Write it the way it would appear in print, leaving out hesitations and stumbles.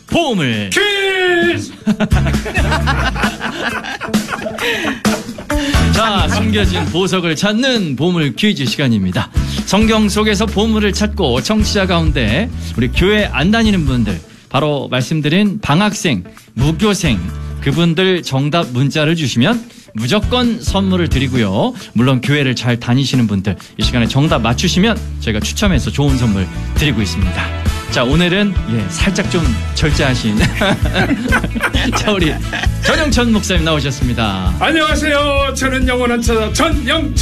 보물 퀴즈! 자, 숨겨진 보석을 찾는 보물 퀴즈 시간입니다. 성경 속에서 보물을 찾고 청취자 가운데 우리 교회 안 다니는 분들, 바로 말씀드린 방학생, 무교생, 그분들 정답 문자를 주시면 무조건 선물을 드리고요. 물론 교회를 잘 다니시는 분들 이 시간에 정답 맞추시면 저희가 추첨해서 좋은 선물 드리고 있습니다. 자, 오늘은 살짝 좀 절제하신 자, 우리 전영천 목사님 나오셨습니다. 안녕하세요. 저는 영원한 찾아 전영천